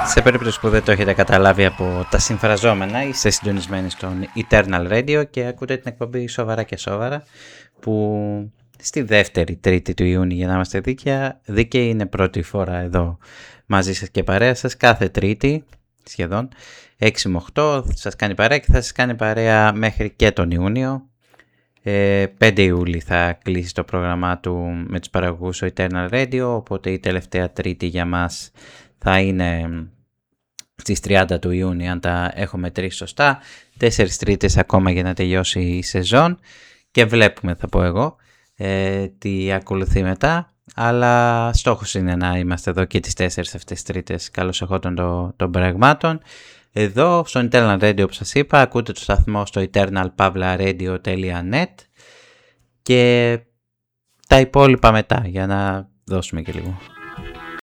Σε περίπτωση που δεν το έχετε καταλάβει από τα συμφραζόμενα, είστε συντονισμένοι στον Eternal Radio και ακούτε την εκπομπή Σοβαρά και Σόβαρα, που στη δεύτερη Τρίτη του Ιούνιου, για να είμαστε δίκαιοι, είναι πρώτη φορά εδώ μαζί σας και παρέα σας, κάθε Τρίτη σχεδόν 6 με 8 σας κάνει παρέα και θα σας κάνει παρέα μέχρι και τον Ιούνιο. 5 Ιούλη θα κλείσει το πρόγραμμά του με τους παραγωγούς στο Eternal Radio, οπότε η τελευταία Τρίτη για μας θα είναι στις 30 του Ιούνιου, αν τα έχω μετρήσει σωστά. 4 Τρίτες ακόμα για να τελειώσει η σεζόν και βλέπουμε, θα πω εγώ, τι ακολουθεί μετά. Αλλά στόχος είναι να είμαστε εδώ και τις 4 αυτές Τρίτες καλώς εχόντων των πραγμάτων. Εδώ στο Eternal Radio, όπως σας είπα, ακούτε το σταθμό στο eternalpavlaradio.net και τα υπόλοιπα μετά, για να δώσουμε και λίγο.